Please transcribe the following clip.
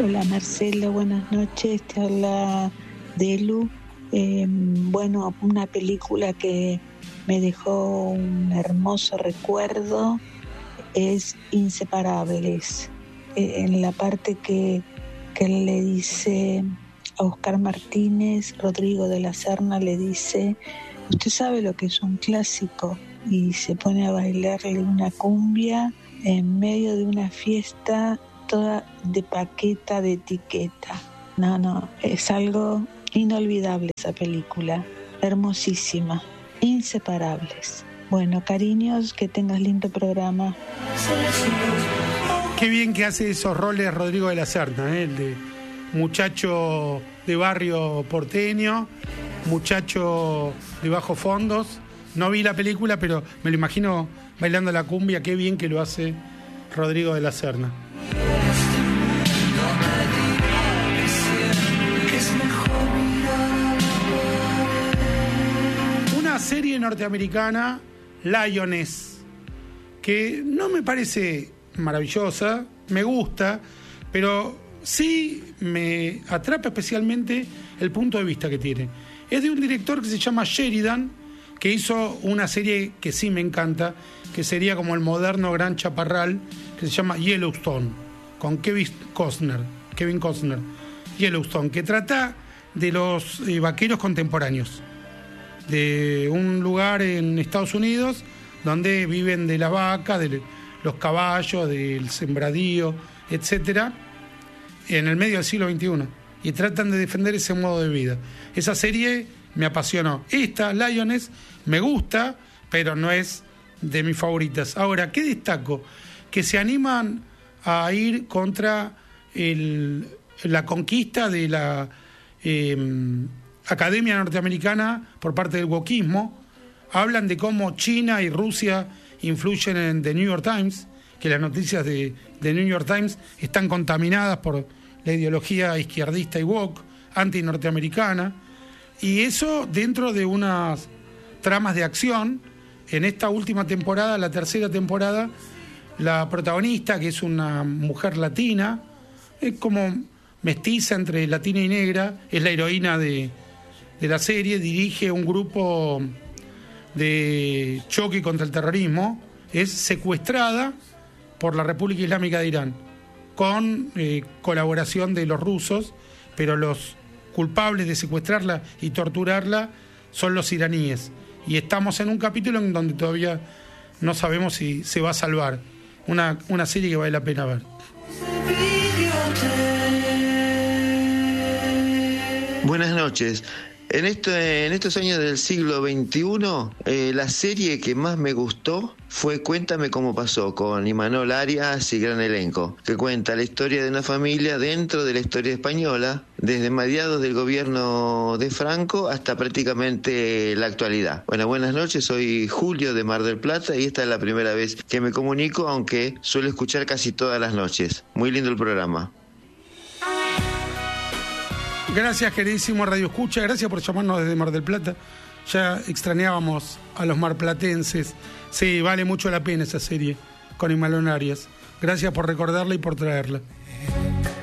Hola Marcelo, buenas noches, te habla Delu. Bueno, una película que me dejó un hermoso recuerdo es Inseparables. En la parte que él le dice a Oscar Martínez, Rodrigo de la Serna le dice: ¿usted sabe lo que es un clásico? Y se pone a bailarle una cumbia en medio de una fiesta toda de paqueta, de etiqueta. No, es algo inolvidable esa película, hermosísima, Inseparables. Bueno, cariños, que tengas lindo programa. Qué bien que hace esos roles Rodrigo de la Serna, el de muchacho de barrio porteño, muchacho de bajos fondos. No vi la película, pero me lo imagino bailando la cumbia. Qué bien que lo hace Rodrigo de la Serna. Una serie norteamericana, Lioness, que no me parece maravillosa, me gusta, pero sí me atrapa especialmente el punto de vista que tiene. Es de un director que se llama Sheridan, que hizo una serie que sí me encanta, que sería como el moderno Gran Chaparral, que se llama Yellowstone, con Kevin Costner, Yellowstone, que trata de los vaqueros contemporáneos, de un lugar en Estados Unidos donde viven de la vaca, de los caballos, del sembradío, etcétera, en el medio del siglo XXI, y tratan de defender ese modo de vida. Esa serie me apasionó. Esta, Lioness, me gusta, pero no es de mis favoritas. Ahora, ¿qué destaco? Que se animan a ir contra la conquista de la Academia Norteamericana por parte del wokismo. Hablan de cómo China y Rusia influyen en The New York Times, que las noticias de New York Times están contaminadas por la ideología izquierdista y woke, anti-norteamericana, y eso dentro de unas tramas de acción. En esta última temporada, la tercera temporada, la protagonista, que es una mujer latina, es como mestiza entre latina y negra, es la heroína de la serie, dirige un grupo de choque contra el terrorismo, es secuestrada por la República Islámica de Irán, con colaboración de los rusos, pero los culpables de secuestrarla y torturarla son los iraníes. Y estamos en un capítulo en donde todavía no sabemos si se va a salvar. Una serie que vale la pena ver. Buenas noches. En estos años del siglo XXI, la serie que más me gustó fue Cuéntame cómo pasó, con Imanol Arias y gran elenco, que cuenta la historia de una familia dentro de la historia española, desde mediados del gobierno de Franco hasta prácticamente la actualidad. Bueno, buenas noches, soy Julio de Mar del Plata y esta es la primera vez que me comunico, aunque suelo escuchar casi todas las noches. Muy lindo el programa. Gracias, queridísimo Radio Escucha, gracias por llamarnos desde Mar del Plata. Ya extrañábamos a los marplatenses. Sí, vale mucho la pena esa serie con Imanol Arias. Gracias por recordarla y por traerla.